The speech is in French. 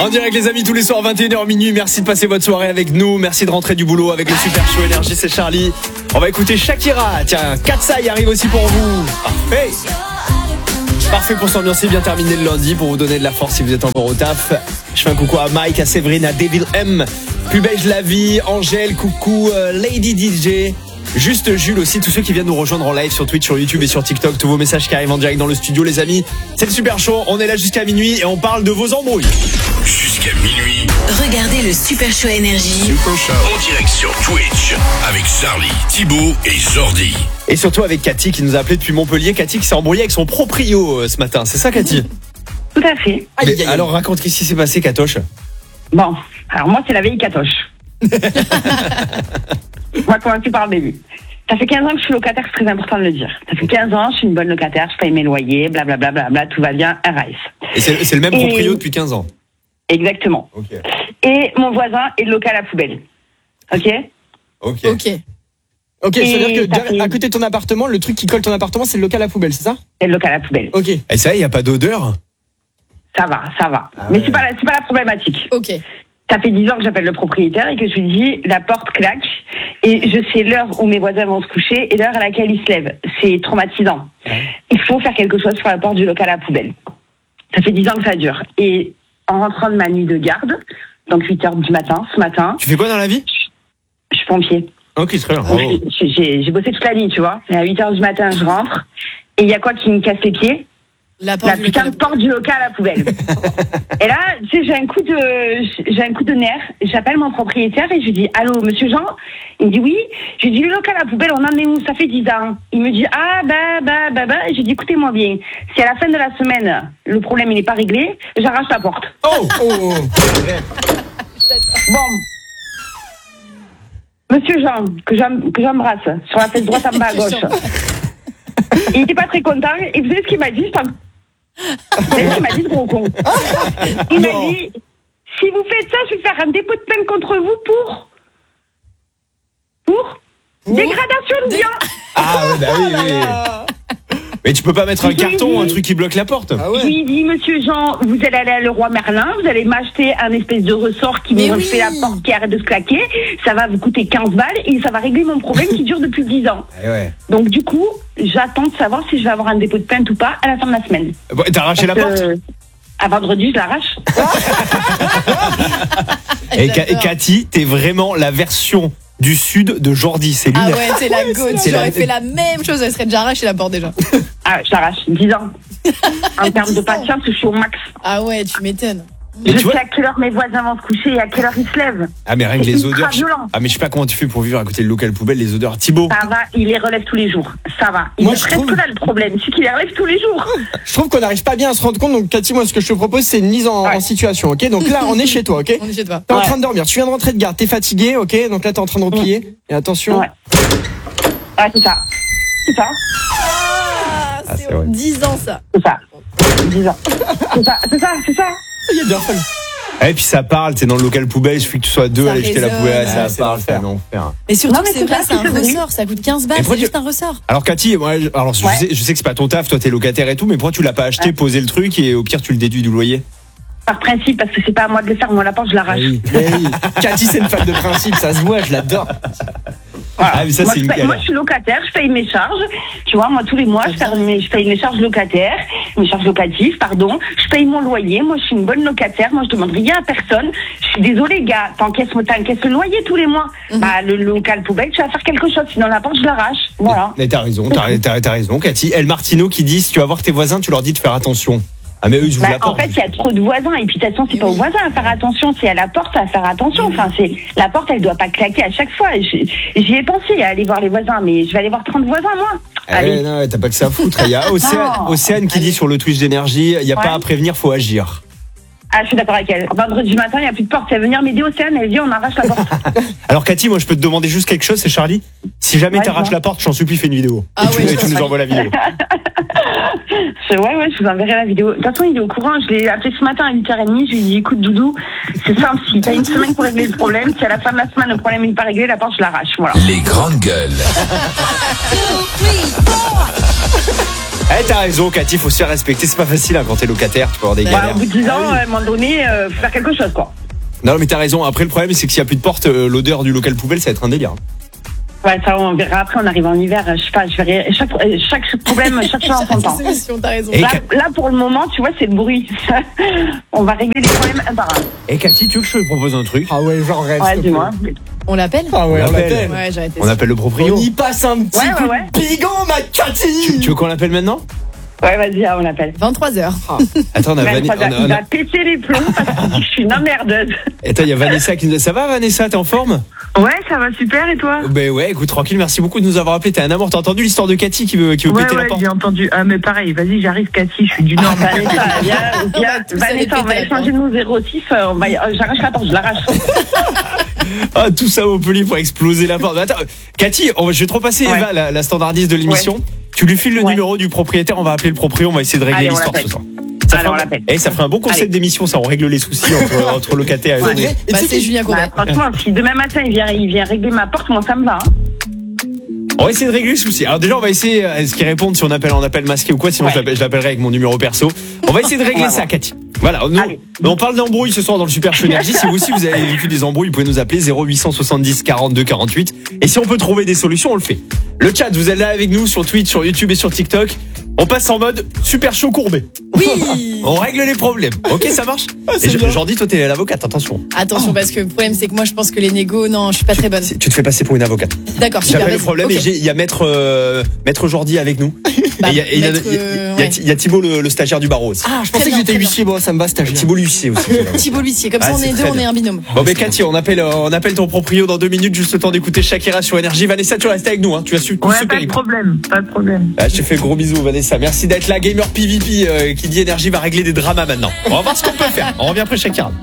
En direct les amis, tous les soirs 21h minuit. Merci de passer votre soirée avec nous. Merci de rentrer du boulot avec le Super Show Énergie, c'est Charlie. On va écouter Shakira. Tiens, Katsai arrive aussi pour vous. Parfait. Parfait pour s'ambiancer, bien terminé le lundi, pour vous donner de la force si vous êtes encore au taf. Je fais un coucou à Mike, à Séverine, à Devil M, Pubège la vie, Angèle, coucou, Lady DJ, Juste Jules aussi, tous ceux qui viennent nous rejoindre en live sur Twitch, sur YouTube et sur TikTok, tous vos messages qui arrivent en direct dans le studio les amis. C'est le Super Show, on est là jusqu'à minuit et on parle de vos embrouilles. Jusqu'à minuit. Regardez le Super Show Énergie. Super Show. En direct sur Twitch avec Charlie, Thibaut et Jordi. Et surtout avec Cathy qui nous a appelé depuis Montpellier. Cathy qui s'est embrouillée avec son proprio ce matin, c'est ça Cathy? Tout à fait. Mais, alors raconte, qu'est-ce qui s'est passé Katoche? Bon, alors moi c'est la vieille Katoche. On va commencer par le début. Ça fait 15 ans que je suis locataire, c'est très important de le dire. Ça fait 15 ans, je suis une bonne locataire, je paye mes loyers, blablabla, tout va bien, un rice. Et c'est le même proprio depuis 15 ans? Exactement. Ok. Et mon voisin est le local à poubelle. Ok. Ok, ça veut dire que à côté de ton appartement, le truc qui colle ton appartement, c'est le local à poubelle, c'est ça? C'est le local à poubelle. Ok. Et ça, il n'y a pas d'odeur? Ça va. Ah Mais ouais. c'est pas la problématique. Ok. Ça fait 10 ans que j'appelle le propriétaire et que je lui dis la porte claque et je sais l'heure où mes voisins vont se coucher et l'heure à laquelle ils se lèvent. C'est traumatisant. Il faut faire quelque chose sur la porte du local à poubelle. Ça fait 10 ans que ça dure. Et en rentrant de ma nuit de garde, donc 8h du matin, ce matin... Tu fais quoi dans la vie? Je suis pompier. Ok, très bien. J'ai bossé toute la nuit, tu vois. Et à 8h du matin, je rentre et il y a quoi qui me casse les pieds? La putain de porte du local à la poubelle. Et là, tu sais, j'ai un coup de nerf. J'appelle mon propriétaire et je lui dis allô, monsieur Jean. Il me dit oui. Je lui dis le local à la poubelle, on en est où? Ça fait 10 ans. Il me dit bah. Et je lui dis écoutez-moi bien. Si à la fin de la semaine le problème il n'est pas réglé, j'arrache la porte. Oh. Bon. Monsieur Jean, que j'embrasse sur la fesse droite en bas à gauche. Il était pas très content. Et vous savez ce qu'il m'a dit? Vous savez ce qu'il m'a dit, ce gros con? Il m'a dit, si vous faites ça, je vais faire un dépôt de plainte contre vous pour dégradation de biens. Ah bah oui. Mais tu peux pas mettre un carton, un truc qui bloque la porte. Ah ouais. Je lui ai dit, monsieur Jean, vous allez aller à Leroy Merlin, vous allez m'acheter un espèce de ressort qui me fait la porte qui arrête de se claquer. Ça va vous coûter 15 balles et ça va régler mon problème qui dure depuis 10 ans. Ouais. Donc du coup, j'attends de savoir si je vais avoir un dépôt de plainte ou pas à la fin de la semaine. Bon, t'as arraché la porte? À vendredi, je l'arrache. Et Cathy, t'es vraiment la version du sud de Jordi, c'est lui. Ah ouais, c'est la goutte. J'aurais fait la même chose, elle serait déjà arrachée la porte déjà. Ah, je l'arrache, 10 ans. En termes de patience, je suis au max. Ah ouais, tu m'étonnes. Je sais à quelle heure mes voisins vont se coucher et à quelle heure ils se lèvent. Ah mais rien que C'est les ultra odeurs. violent. Ah mais je sais pas comment tu fais pour vivre à côté de local poubelle, les odeurs. Thibaut. Ça va, il les relève tous les jours. Ça va. Il Moi, est je presque trouve- là le problème, c'est qu'il les relève tous les jours. Je trouve qu'on n'arrive pas bien à se rendre compte, donc Cathy, moi ce que je te propose c'est une mise en situation, ok? Donc là on est chez toi, ok? On est chez toi. T'es en train de dormir, tu viens de rentrer de garde, t'es fatigué, ok? Donc là t'es en train de replier, et attention. Ouais. Ah, c'est ça. C'est ça. Ah, c'est vrai. 10 ans ça. C'est ça. 10 ans. C'est ça. Il y a bien fallu. Et puis ça parle, t'es dans le local poubelle, il suffit que tu sois deux Ça à aller jeter la résonne. poubelle, Ah, ça c'est parle, l'enfer. c'est un enfer. Et surtout Non, que mais c'est c'est vrai, ça, c'est un c'est vrai. ressort, ça coûte 15 balles, Et pourquoi c'est juste un ressort. Alors Cathy, moi, alors je sais que c'est pas ton taf, toi t'es locataire et tout, mais pourquoi tu l'as pas acheté, posé le truc et au pire tu le déduis du loyer? Par principe, parce que c'est pas à moi de le faire, moi la porte, je l'arrache. Oui. Cathy c'est une femme de principe, ça se voit, je l'adore. Ah mais ça Moi, c'est une moi, galère. je suis locataire, je paye mes charges. Tu vois, moi, tous les mois, je paye mes charges locataires, mes charges locatives, pardon. Je paye mon loyer. Moi, je suis une bonne locataire. Moi, je demande rien à personne. Je suis désolée, gars. T'encaisses le loyer tous les mois. Bah, le local poubelle, tu vas faire quelque chose. Sinon, la porte, je l'arrache. Voilà. Mais t'as raison, t'as raison, Cathy. El Martino qui dit, si tu vas voir tes voisins, tu leur dis de faire attention. Ah mais eux ils ouvrent la Bah, en porte. fait, il y a trop de voisins. Et puis, de toute façon, c'est pas aux voisins à faire attention. C'est à la porte à faire attention. Enfin, la porte, elle doit pas claquer à chaque fois. J'y ai pensé à aller voir les voisins, mais je vais aller voir 30 voisins, moi. Allez. Non, t'as pas que ça à foutre. Il y a Océane qui dit sur le Twitch d'énergie, il y a pas à prévenir, faut agir. Ah, je suis d'accord avec elle. Vendredi matin, il n'y a plus de porte. Elle va venir m'aider, Océane. Elle dit, on arrache la porte. Alors Cathy, moi je peux te demander juste quelque chose, c'est Charlie. Si jamais Ouais, t'arraches dis-moi. la porte, je t'en supplie, fais une vidéo. Ah et ouais, tu nous envoies la vidéo. Ouais, je vous enverrai la vidéo. De toute façon, il est au courant. Je l'ai appelé ce matin à 8h30. Je lui ai dit, écoute, Doudou, c'est simple. Si t'as une semaine pour régler le problème, si à la fin de la semaine, le problème n'est pas réglé, la porte, je l'arrache. Voilà. Les grandes gueules. Eh, t'as raison, Cathy, faut se faire respecter. C'est pas facile quand t'es locataire, tu peux avoir des galères. Au bout de 10 ans, à un moment donné, faut faire quelque chose, quoi. Non, mais t'as raison. Après, le problème, c'est que s'il n'y a plus de porte, l'odeur du local poubelle, ça va être un délire. Ouais, ça, on verra après, on arrive en hiver. Je sais pas, je verrai chaque problème, chaque chose en son temps. T'as raison. Là, pour le moment, tu vois, c'est le bruit. On va régler les problèmes un par un. Et Cathy, tu veux que je te propose un truc? Ah ouais, j'en rêve. Ouais, dis-moi. On l'appelle? Ah ouais, on l'appelle. Ouais, j'ai arrêté. On appelle le proprio. On y passe un petit coup de bigot, ma Cathy. Tu veux qu'on l'appelle maintenant? Ouais, vas-y, on l'appelle. 23h. Attends, on a Il va péter les plombs parce que je suis une emmerdeuse. Attends, il y a Vanessa qui nous a... Ça va, Vanessa, t'es en forme? Ouais, ça va super, et toi? Ben ouais, écoute, tranquille, merci beaucoup de nous avoir appelé. T'es un amour, t'as entendu l'histoire de Cathy qui veut péter la porte? Ouais, j'ai entendu. Ah, mais pareil, vas-y, j'arrive, Cathy, je suis du Nord. Vanessa, Vanessa, on va échanger nos 06, j'arrache la porte, je l'arrache. Ah, tout ça au Montpellier pour exploser la porte. Attends, Cathy, je vais te repasser Eva, la standardiste de l'émission. Tu lui files le numéro du propriétaire, on va appeler le proprio, on va essayer de régler l'histoire ce soir. Ça ferait un bon concept d'émission, ça, on règle les soucis entre locataires et autres. C'est Julien Courbet. Franchement, si demain matin il vient régler ma porte, moi ça me va. On va essayer de régler le souci. Alors déjà, on va essayer, est-ce qu'ils répondent si on appelle masqué ou quoi, sinon je l'appellerai avec mon numéro perso. On va essayer de régler ça, Cathy. Voilà, on parle d'embrouilles ce soir dans le Super Show Énergie. Si vous aussi vous avez vécu des embrouilles, vous pouvez nous appeler 0870 42 48. Et si on peut trouver des solutions, on le fait. Le chat, vous êtes là avec nous sur Twitch, sur YouTube et sur TikTok. On passe en mode Super Show Courbet. Oui. On règle les problèmes. Ok, ça marche. Et Jordi, toi t'es l'avocate, attention. Attention, parce que le problème c'est que moi je pense que les négos, non, je suis pas très bonne. Tu te fais passer pour une avocate. D'accord, super. J'appelle le problème et il y a maître Jordi avec nous. Il y a Thibaut le stagiaire du barreau aussi. Ah, je pensais que j'étais huissier, bon, ça me va stagiaire. Thibaut l'huissier aussi. Thibaut l'huissier, comme ça on est deux, on est un binôme. Bon, mais Cathy, on appelle ton proprio dans 2 minutes, juste le temps d'écouter Shakira sur Énergie. Vanessa, tu restes avec nous, hein. Tu as su tout ce pas de problème. Ah, je te fais gros bisous, Vanessa. Merci d'être là. Gamer PVP qui dit Énergie va régler des dramas maintenant. On va voir ce qu'on peut faire. On revient après Shakira.